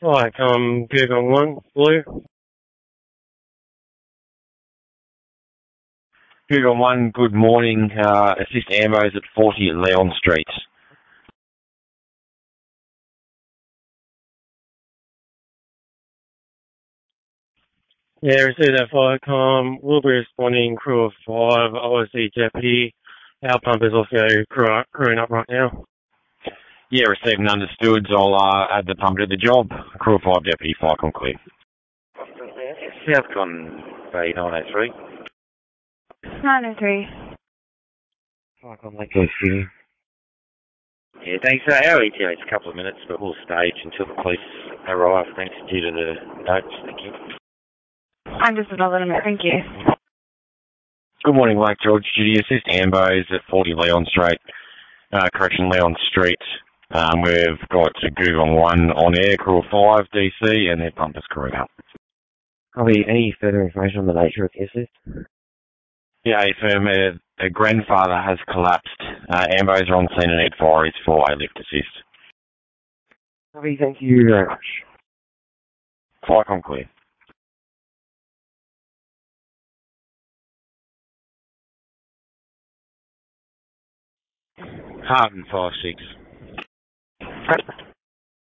Like, Google One, Blue. Google One, good morning. Assist Ambos at 40 at Leon Street. Yeah, received that fire will be responding crew of 5, OSC deputy. Our pump is also crewing up right now. Yeah, received and understood. I'll add the pump to the job. Crew of 5 deputy, fire clear. Southcon Bay 903. 903. Southcon Lake City. Yeah, thanks. Our ETA is a couple of minutes, but we'll stage until the police arrive. Thanks due to the notes. Thank you. Understood, I'll let them know. Thank you. Good morning, Lake George. Duty assist Ambos at 40 Leon Street. Leon Street. We've got Google One on air, crew of 5 DC, and their pump is crewing up. Probably any further information on the nature of the assist? Yeah, firm. A grandfather has collapsed. Ambos are on scene and advisories for a lift assist. Probably, thank you very much. Fire clear. Harden 5-6.